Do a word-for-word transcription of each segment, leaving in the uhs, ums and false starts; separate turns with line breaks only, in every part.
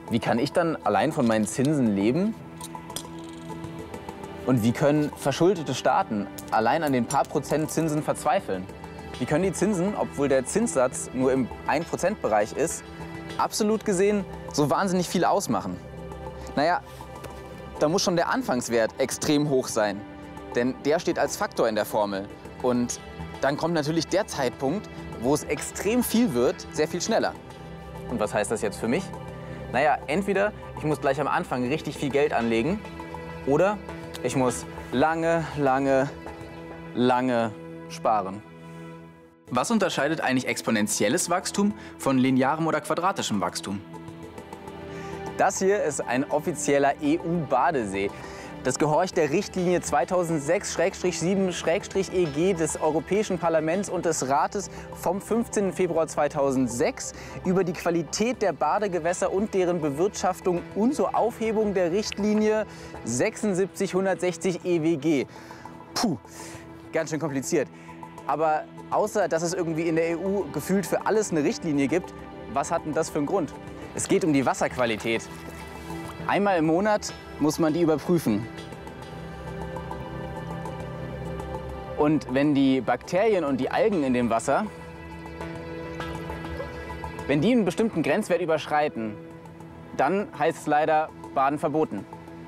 Wie kann ich dann allein von meinen Zinsen leben? Und wie können verschuldete Staaten allein an den paar Prozent Zinsen verzweifeln? Wie können die Zinsen, obwohl der Zinssatz nur im ein Prozent Bereich ist, absolut gesehen so wahnsinnig viel ausmachen? Naja, da muss schon der Anfangswert extrem hoch sein. Denn der steht als Faktor in der Formel. Und dann kommt natürlich der Zeitpunkt, wo es extrem viel wird, sehr viel schneller. Und was heißt das jetzt für mich? Naja, entweder ich muss gleich am Anfang richtig viel Geld anlegen oder ich muss lange, lange, lange sparen. Was unterscheidet eigentlich exponentielles Wachstum von linearem oder quadratischem Wachstum? Das hier ist ein offizieller E U-Badesee. Das gehorcht der Richtlinie zweitausendsechs sieben E G des Europäischen Parlaments und des Rates vom fünfzehnten Februar zweitausendsechs über die Qualität der Badegewässer und deren Bewirtschaftung und zur Aufhebung der Richtlinie sechsundsiebzig hundertsechzig E W G. Puh, ganz schön kompliziert. Aber außer, dass es irgendwie in der E U gefühlt für alles eine Richtlinie gibt, was hat denn das für einen Grund? Es geht um die Wasserqualität. Einmal im Monat muss man die überprüfen. Und wenn die Bakterien und die Algen in dem Wasser, wenn die einen bestimmten Grenzwert überschreiten, dann heißt es leider Baden verboten.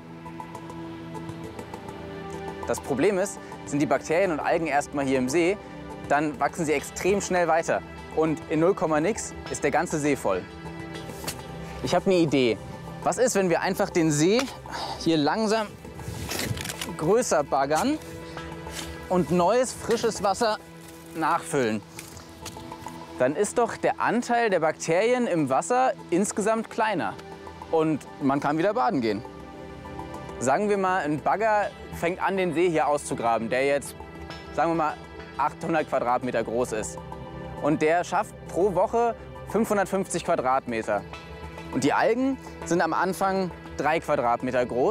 Das Problem ist, sind die Bakterien und Algen erstmal hier im See, dann wachsen sie extrem schnell weiter. Und in null Komma nix ist der ganze See voll. Ich habe eine Idee. Was ist, wenn wir einfach den See hier langsam größer baggern und neues, frisches Wasser nachfüllen? Dann ist doch der Anteil der Bakterien im Wasser insgesamt kleiner. Und man kann wieder baden gehen. Sagen wir mal, ein Bagger fängt an, den See hier auszugraben, der jetzt, sagen wir mal, achthundert Quadratmeter groß ist. Und der schafft pro Woche fünfhundertfünfzig Quadratmeter. Und die Algen sind am Anfang drei Quadratmeter groß.